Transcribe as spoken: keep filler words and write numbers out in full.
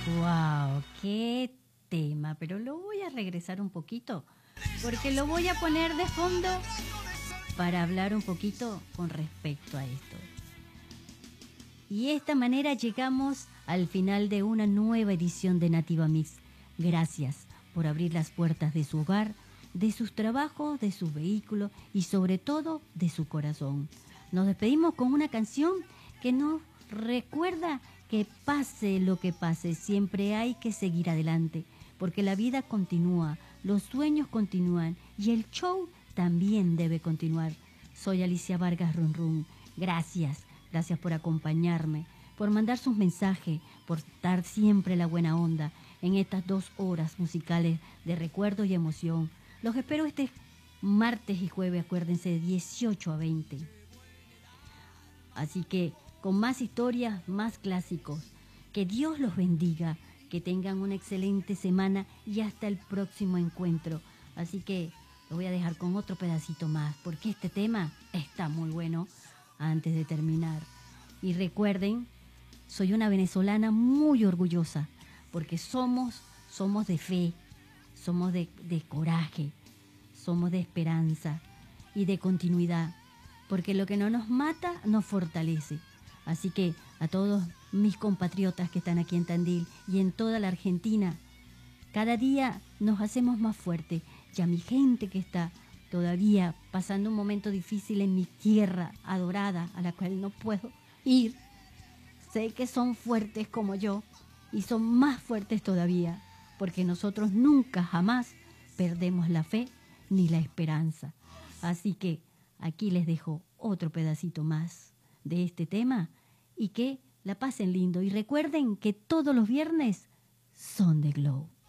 Wow, qué tema, pero lo voy a regresar un poquito, porque lo voy a poner de fondo para hablar un poquito con respecto a esto. Y de esta manera llegamos al final de una nueva edición de Nativa Mix. Gracias por abrir las puertas de su hogar, de sus trabajos, de sus vehículos y sobre todo de su corazón. Nos despedimos con una canción que nos recuerda que pase lo que pase, siempre hay que seguir adelante, porque la vida continúa, los sueños continúan y el show también debe continuar. Soy Alicia Vargas Run Run. Gracias, gracias por acompañarme, por mandar sus mensajes, por dar siempre la buena onda en estas dos horas musicales de recuerdo y emoción. Los espero este martes y jueves, acuérdense, de dieciocho a veinte. Así que con más historias, más clásicos. Que Dios los bendiga, que tengan una excelente semana y hasta el próximo encuentro. Así que lo voy a dejar con otro pedacito más, porque este tema está muy bueno antes de terminar. Y recuerden, soy una venezolana muy orgullosa, porque somos, somos de fe, somos de, de coraje, somos de esperanza y de continuidad, porque lo que no nos mata nos fortalece. Así que a todos mis compatriotas que están aquí en Tandil y en toda la Argentina, cada día nos hacemos más fuertes. Y a mi gente que está todavía pasando un momento difícil en mi tierra adorada, a la cual no puedo ir, sé que son fuertes como yo y son más fuertes todavía, porque nosotros nunca jamás perdemos la fe ni la esperanza. Así que aquí les dejo otro pedacito más de este tema y que la pasen lindo. Y recuerden que todos los viernes son de Glow.